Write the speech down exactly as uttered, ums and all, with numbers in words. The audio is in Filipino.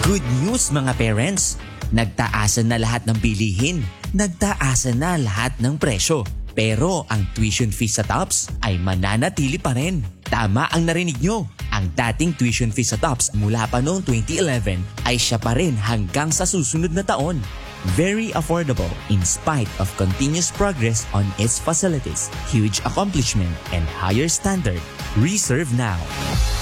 Good news mga parents! Nagtaasan na lahat ng bilihin. Nagtaasan na lahat ng presyo. Pero ang tuition fee sa Tops ay mananatili pa rin. Tama ang narinig nyo. Ang dating tuition fee sa Tops mula pa noong twenty eleven ay siya pa rin hanggang sa susunod na taon. Very affordable in spite of continuous progress on its facilities, huge accomplishment, and higher standard. Reserve now.